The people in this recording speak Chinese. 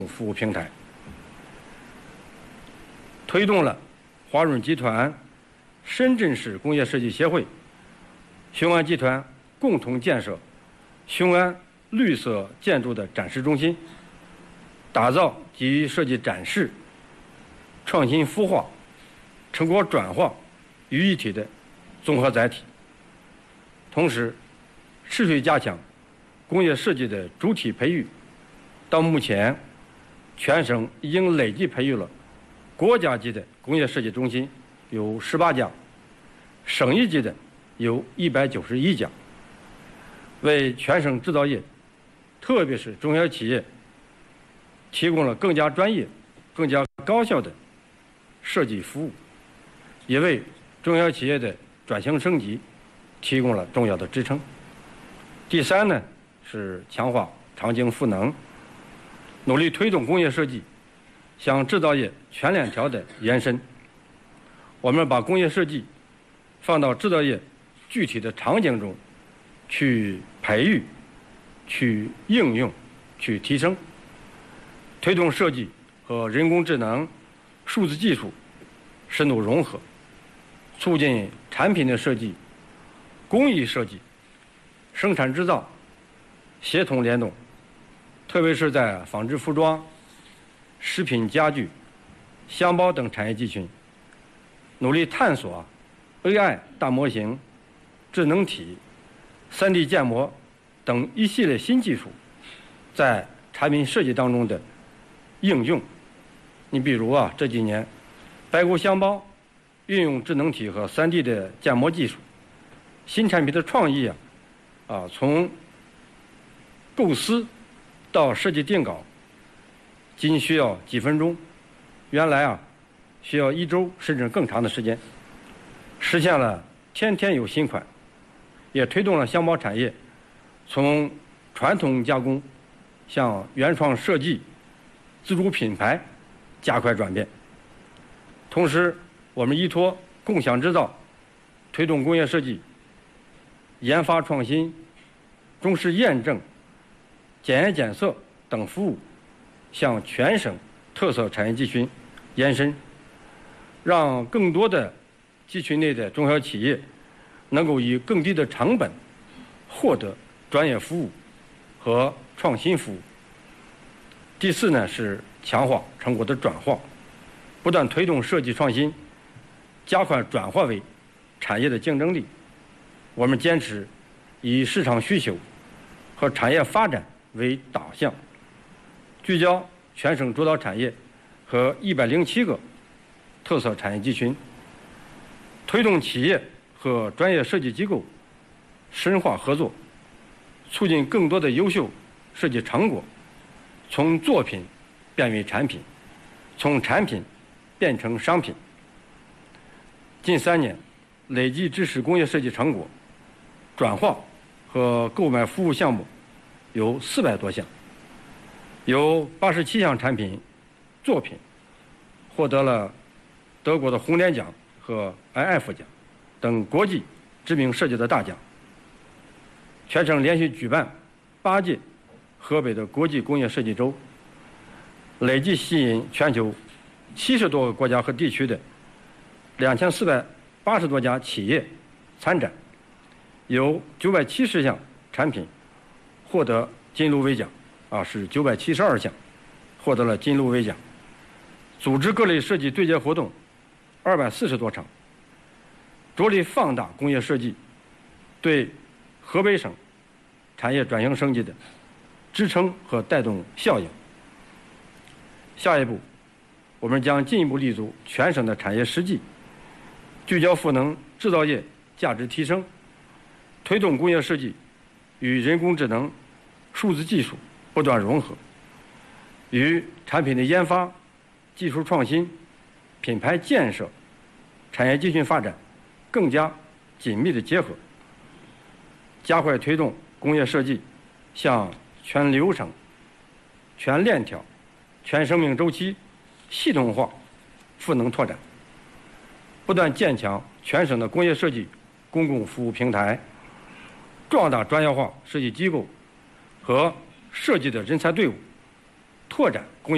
服务平台，推动了华润集团、深圳市工业设计协会、雄安集团共同建设雄安绿色建筑的展示中心，打造集于设计展示、创新孵化、成果转化于一体的综合载体。同时，持续加强工业设计的主体培育。到目前，全省已经累计培育了国家级的工业设计中心有18家，省一级的有191家，为全省制造业，特别是中小企业，提供了更加专业、更加高效的设计服务，也为中小企业的转型升级提供了重要的支撑。第三呢，是强化场景赋能，努力推动工业设计向制造业全链条的延伸。我们把工业设计放到制造业具体的场景中去培育、去应用、去提升，推动设计和人工智能、数字技术深度融合，促进产品的设计、工艺设计、生产制造协同联动，特别是在纺织服装、食品家具、箱包等产业集群，努力探索 AI 大模型、智能体、3D 建模等一系列新技术在产品设计当中的应用。你比如这几年白沟箱包运用智能体和3D 的建模技术，新产品的创意从构思到设计定稿仅需要几分钟，原来需要1周甚至更长的时间，实现了天天有新款，也推动了箱包产业从传统加工向原创设计、自主品牌加快转变。同时，我们依托共享制造，推动工业设计研发创新、重视验证、检验检测等服务向全省特色产业集群延伸，让更多的集群内的中小企业能够以更低的成本获得专业服务和创新服务。第四呢，是强化成果的转化，不断推动设计创新，加快转化为产业的竞争力。我们坚持以市场需求和产业发展为导向，聚焦全省主导产业和107个特色产业集群，推动企业和专业设计机构深化合作，促进更多的优秀设计成果从作品变为产品，从产品变成商品。近3年累计支持工业设计成果转化和购买服务项目有400多项，有87项产品作品获得了德国的红点奖和 IF 奖等国际知名设计的大奖。全省连续举办8届河北的国际工业设计周，累计吸引全球70多个国家和地区的2480多家企业参展，有970项产品获得金芦苇奖，是972项获得了金芦苇奖。组织各类设计对接活动240多场，着力放大工业设计对河北省产业转型升级的支撑和带动效应。下一步，我们将进一步立足全省的产业实际，聚焦赋能制造业价值提升，推动工业设计与人工智能、数字技术不断融合，与产品的研发、技术创新、品牌建设、产业集群发展更加紧密的结合，加快推动工业设计向全流程、全链条、全生命周期系统化赋能拓展，不断建强全省的工业设计公共服务平台，壮大专业化设计机构和设计的人才队伍，拓展工业